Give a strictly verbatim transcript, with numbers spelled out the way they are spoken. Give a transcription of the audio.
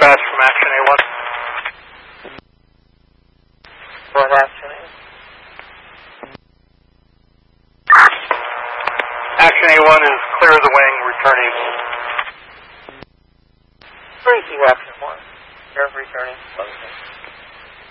dispatch from Action A one. What Action A? Action A one is clear of the wing, returning. Three two Action one. Clear of returning.